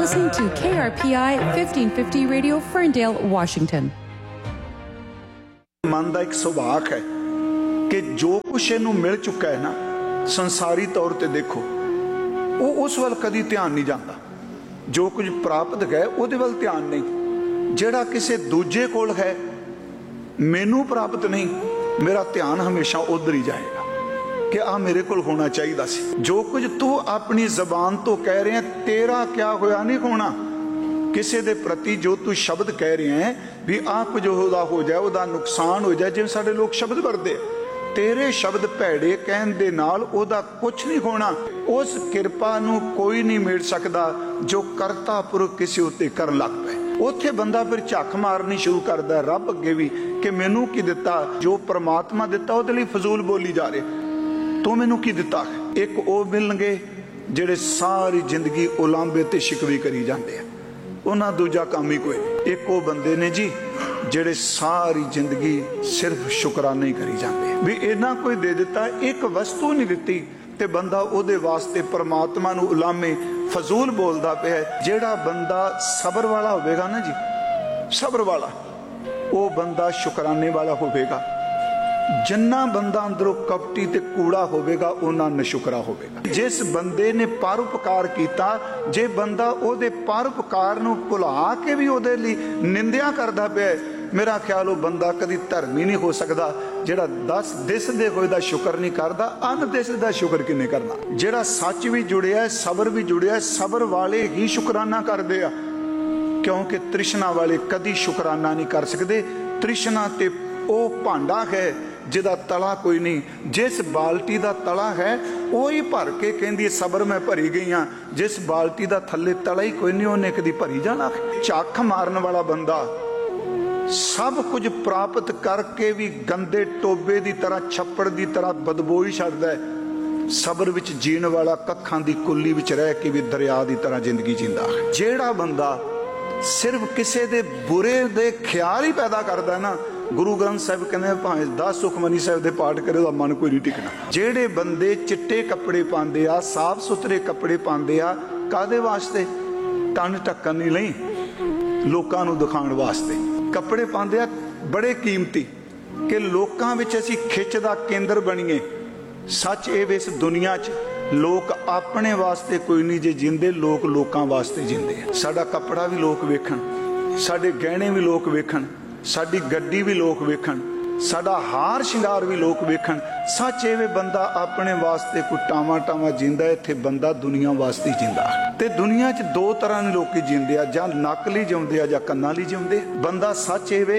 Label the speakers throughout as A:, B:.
A: listening to KRPI 1550 Radio, Ferndale, Washington.
B: मन का एक सुभाग है कि जो कुछ इनू मिल चुका है ना संसारी तौर पर देखो वो उस वाल कदी ध्यान नहीं जाता। जो कुछ प्राप्त है उहदे वाल ध्यान नहीं। जिहड़ा किसी दूजे कोल है मैनू प्राप्त नहीं, मेरा ध्यान हमेशा उधर ही जाएगा कि आ मेरे कोल होना चाहिए सी। जो कुछ तू अपनी जबान तो कह रहे हैं तेरा क्या होया नहीं होना। किसी के प्रति जो तू शब्द कह रहे हैं भी आ कुछ हो जाए उहदा नुकसान हो जाए, जिवें साडे लोग शब्द वरते तेरे शब्द भैड़े कहण दे नाल उहदा कुछ नहीं होना। उस किरपा नूं कोई नहीं मेड़ सकदा जो करता पुरख किसी उत्ते करन लग पे। उत्थे बंदा फिर झक मारनी शुरू करदा रब अगे भी कि मैनू की दिता, जो परमात्मा दिता उहदे लई फजूल बोली जा रहे। तू मैनू की दिता। एक वो मिलणगे जिहड़े सारी जिंदगी उलांबे ते शिकवे करी जांदे आ, उन्हां दूजा काम ही कोई। एक वो बंदे ने जी जिहड़े सारी जिंदगी सिर्फ शुकराने ही करी जांदे भी इन्ना कोई दे दिता, एक वस्तु नहीं दिती ते बंदा उहदे वास्ते परमात्मा नूं उलामे फजूल बोलदा पिया। जिहड़ा बंदा सबर वाला होवेगा ना जी, सबर वाला, वो बंदा शुकराने वाला होवेगा। जिन्ना बंदा अंदरों कपटी ते कूड़ा होवेगा उन्ना नशुकरा होवेगा। जिस बंदे ने परोपकार किया, जे बंदा ओदे परोपकार नूं भुला के भी ओदे लई निंदिया करदा पिया, मेरा ख्याल वो बंदा कदी धर्मी नहीं हो सकता। जिहड़ा 10 दिस दे होए दा शुक्र नहीं करदा, अन दिस दा शुक्र किने करना। जिहड़ा सच भी जुड़िया सबर भी जुड़िया, सबर वाले ही शुकराना करदे आ, क्योंकि तृष्णा वाले कदी शुकराना नहीं कर सकते। तृष्णा ते ओ भांडा है जिहदा तला कोई नहीं। जिस बाल्टी दा तला है वही भर के कहंदी सबर मैं भरी गई हाँ। जिस बाल्टी दा थले तला ही कोई नहीं उन्हें कदी भरी जाना। झक मारन वाला बंदा सब कुछ प्राप्त करके भी गंदे टोबे की तरह छप्पड़ की तरह बदबू ही छड्डदा है। सबर विच जीण वाला कखां दी कुल्ली विच रह के भी दरिया की तरह जिंदगी जींदा है। जिहड़ा बंदा सिर्फ किसी दे बुरे दे ख्याल ही पैदा करदा ना, गुरु ग्रंथ साहिब कहते भावें 10 सुखमनी साहिब दे पाठ करे तो मन कोई नहीं टिकना। जेड़े बंदे चिट्टे कपड़े पाते आ, साफ सुथरे कपड़े पाते आ, कादे वास्ते? तन ढक्कन नहीं लई, लोकां नूं दिखाउण वास्ते कपड़े पाते आ बड़े कीमती कि लोकां विच असीं खिच दा केंद्र बणीए। सच ये इस दुनिया च लोग अपने वास्ते कोई नहीं जे जिंदे, लोग लोकां वास्ते जिंदे। साडा कपड़ा भी लोग वेखण, साडे गहणे भी लोग वेखण, साडी गड्डी भी लोग वेखण, साडा हार शिंगार भी लोग वेखण। सच एवे बंदा अपने वास्ते कोई टावा टावा जींदा, इत्थे बंदा दुनिया वास्ते जींदा। ते दुनिया च दो तरह के लोग जींदे आ, जां नकली जिउंदे आ जां कन्नां लई जिउंदे। बंदा सच एवे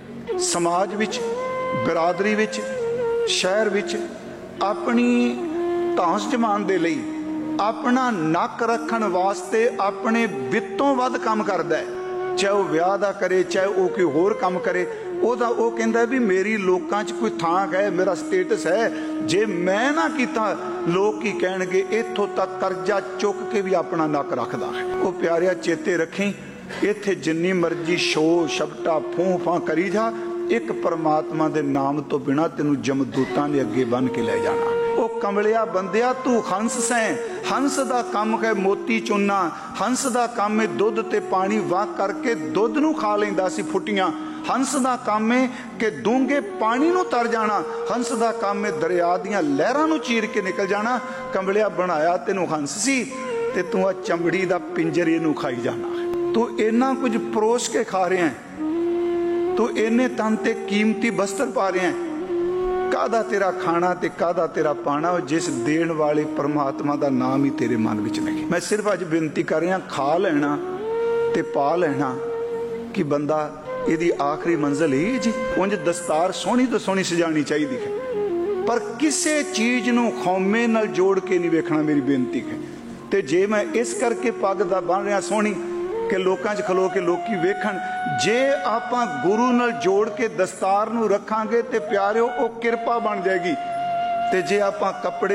B: समाज विच, बिरादरी विच, शहर विच अपनी धांस जमान दे लई, अपना नक रखण वास्ते अपने वित्तों वध काम करदा है। चाहे वह विआह दा करे, चाहे वह कोई होर काम करे, ओदा वो कहंदा भी मेरी लोकां च कोई थां है, मेरा स्टेटस है, जे मैं ना कीता लोग की कहणगे। इत्थों तक कर्जा चुक के भी अपना नक रखदा है। वो प्यारिया चेते रखी, इत्थे जिन्नी मर्जी शो शपटा फूं फां करी जा, एक परमात्मा दे नाम तो बिना तेनू जमदूतां ने अगे बन के ले जाना। ओ कमलिया बंदिया तू हंस सैं, हंस दा काम है मोती चुनना, हंस दा काम है दुध ते पानी वाह करके दुध नू खा लैंदा सी फुटियां। हंस दा काम है कि डूंगे पानी नू तर जाना, हंस दा काम है दरिया दियां लहरां नू चीर के निकल जाना। कमलिया बनाया तेनू हंस सी ते तू आ चमड़ी दा पिंजर नू खाई जाना। तू इन्ना कुछ परोस के खा रहे हैं, तू इन्ने तन ते कीमती बस्तर पा रहे हैं। कादा तेरा खाना ते कादा तेरा पाना, जिस देण वाले परमात्मा दा नाम ही तेरे मन विच नहीं। मैं सिर्फ अज बेनती कर रहा, खा लेना ते पा लेना कि बंदा इहदी आखिरी मंजिल ही जी। उंज दस्तार सोहनी तो सोहनी सजानी चाहिए है, पर किसी चीज नूं खौमे नाल जोड़ के नहीं वेखना, मेरी बेनती है। ते जे मैं इस करके पग दा बन रहा सोहनी कि लोकां च खलो के लोकी वेखण, जे आपां गुरु नाल जोड़ के दस्तार नूं रखांगे ते प्यारिओ ओ किरपा बन जाएगी। ते जे आपां कपड़े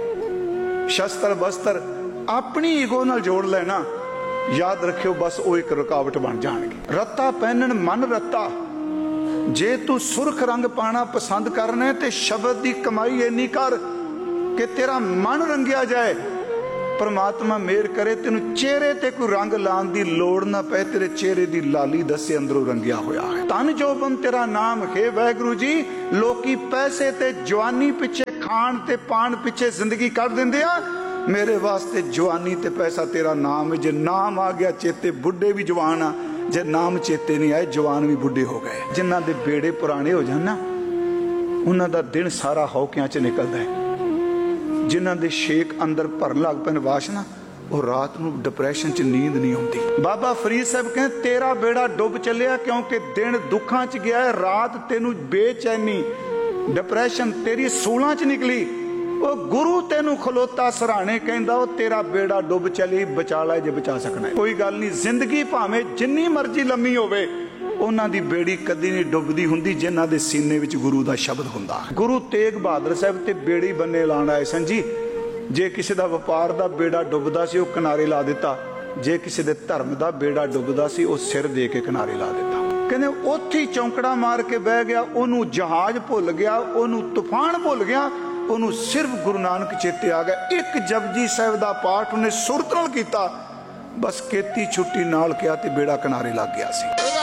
B: शस्त्र वस्त्र अपनी ईगो नाल जोड़ लेना, याद रखियो बस वो एक रुकावट बन जाएगी। रत्ता पहनन मन रत्ता, जे तू सुरख रंग पाना पसंद करना है ते शब्द की कमाई इन्नी कर कि तेरा मन रंगिया जाए। परमात्मा मेहर करे तेन चेहरे ते कोई रंग लाने की लोड़ ना पए, तेरे चेहरे की लाली दसे अंदरों रंगिया होया है। धन जोबन तेरा नाम है वाहिगुरू जी। लोकी पैसे ते जवानी पिछे, खाण ते पान पिछे जिंदगी कर देंदे आ। मेरे वास्ते जवानी ते पैसा तेरा नाम है। जे नाम आ गया चेते, बुढ़े भी जवान आ। जे नाम चेते नहीं आए, जवान भी बुढ़े हो गए। जिन्हां दे बेड़े पुराने हो जान ना, उन्हां दा दिन सारा हौकियां च निकलदा है। जिन्हां दे शेक अंदर भरन लग पैन वाशना, वो रात नूं डिप्रैशन च नींद नहीं आउंदी। बाबा फरीद साहब कहते तेरा बेड़ा डुब चलिया, क्योंकि दिन दुखां च गया है, रात तेनू बेचैनी डिप्रैशन तेरी सूलां च निकली। वो गुरु तेनू खलोता सराहने कहंदा वो तेरा बेड़ा डुब चली, बचा लै जे बचा सकना है। कोई गल नहीं, जिंदगी भावें जिन्नी मर्जी लम्मी होवे, उन्हां दी बेड़ी कदी नहीं डुबदी हुंदी जिन्हां दे सीने विच गुरु दा शब्द हुंदा। गुरु तेग बहादुर साहब ते बेड़ी बन्ने लाण आए सन जी। जे किसी दा व्यापार दा बेड़ा डुबदा सी, वो किनारे ला दिता। जे किसी दे धर्म दा बेड़ा डुबदा सी, वो सिर दे के किनारे ला दिता। कहंदे उत्थे ही चौंकड़ा मार के बह गया, ओनू जहाज भुल गया, ओनू तूफान भुल गया, ओनू सिर्फ गुरु नानक चेते आ गया। एक जपजी साहिब दा पाठ उन्हें सुरत नाल कीता, बस केती छुट्टी नाल किया ते बेड़ा किनारे लग गया सी।